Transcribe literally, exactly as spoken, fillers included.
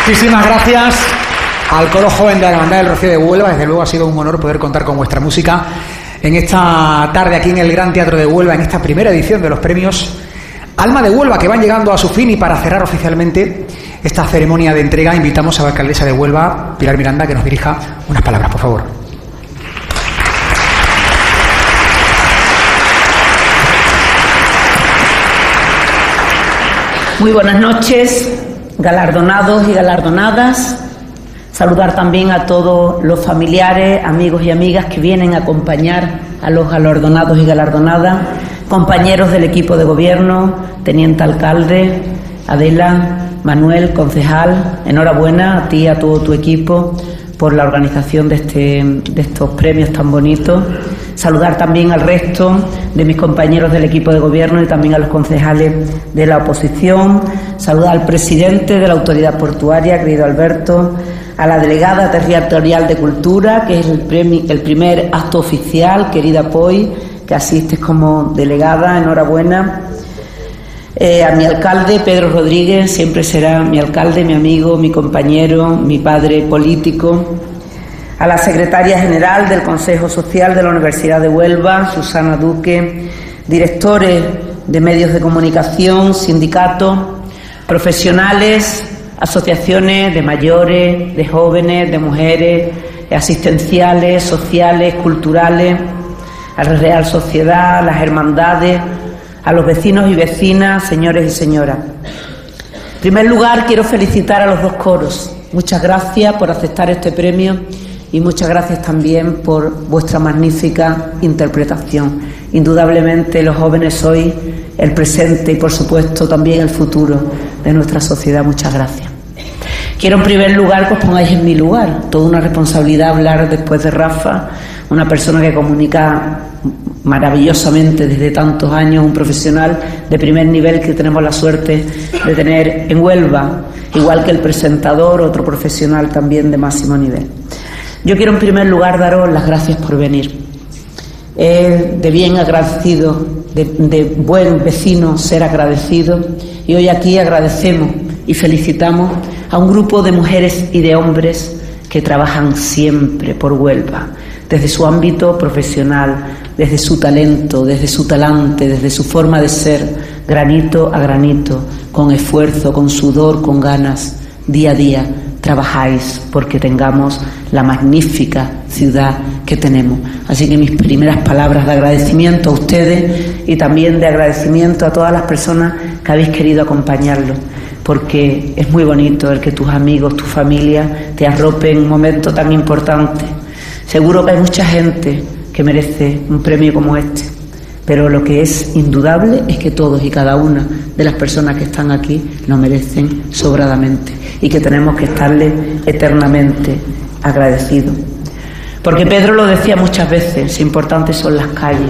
Muchísimas gracias al Coro Joven de la Hermandad del Rocío de Huelva. Desde luego ha sido un honor poder contar con vuestra música en esta tarde aquí en el Gran Teatro de Huelva, en esta primera edición de los premios Alma de Huelva, que van llegando a su fin. Y para cerrar oficialmente esta ceremonia de entrega, invitamos a la alcaldesa de Huelva, Pilar Miranda, que nos dirija unas palabras, por favor. Muy buenas noches, galardonados y galardonadas. Saludar también a todos los familiares, amigos y amigas que vienen a acompañar a los galardonados y galardonadas, compañeros del equipo de gobierno, teniente alcalde, Adela, Manuel, concejal. Enhorabuena a ti y a todo tu equipo por la organización de, este, de estos premios tan bonitos. Saludar también al resto de mis compañeros del equipo de gobierno y también a los concejales de la oposición. Saludar al presidente de la Autoridad Portuaria, querido Alberto, a la delegada territorial de Cultura, que es el, premi, el primer acto oficial, querida Poi, que asistes como delegada, enhorabuena. Eh, a mi alcalde, Pedro Rodríguez, siempre será mi alcalde, mi amigo, mi compañero, mi padre político. A la secretaria general del Consejo Social de la Universidad de Huelva, Susana Duque, directores de medios de comunicación, sindicatos, profesionales, asociaciones de mayores, de jóvenes, de mujeres, asistenciales, sociales, culturales, a la Real Sociedad, a las hermandades, a los vecinos y vecinas, señores y señoras. En primer lugar, quiero felicitar a los dos coros. Muchas gracias por aceptar este premio y muchas gracias también por vuestra magnífica interpretación. Indudablemente los jóvenes sois el presente y por supuesto también el futuro de nuestra sociedad. Muchas gracias. Quiero en primer lugar que os pongáis en mi lugar. Toda una responsabilidad hablar después de Rafa, una persona que comunica maravillosamente desde tantos años, un profesional de primer nivel que tenemos la suerte de tener en Huelva, igual que el presentador, otro profesional también de máximo nivel. Yo quiero en primer lugar daros las gracias por venir. Es de bien agradecido, de, de buen vecino ser agradecido, y hoy aquí agradecemos y felicitamos a un grupo de mujeres y de hombres que trabajan siempre por Huelva, desde su ámbito profesional, desde su talento, desde su talante, desde su forma de ser, granito a granito, con esfuerzo, con sudor, con ganas, día a día, trabajáis porque tengamos la magnífica ciudad que tenemos. Así que mis primeras palabras de agradecimiento a ustedes y también de agradecimiento a todas las personas que habéis querido acompañarlo, porque es muy bonito el que tus amigos, tu familia te arropen en un momento tan importante. Seguro que hay mucha gente que merece un premio como este, pero lo que es indudable es que todos y cada una de las personas que están aquí lo merecen sobradamente y que tenemos que estarle eternamente agradecidos. Porque Pedro lo decía muchas veces, importantes son las calles.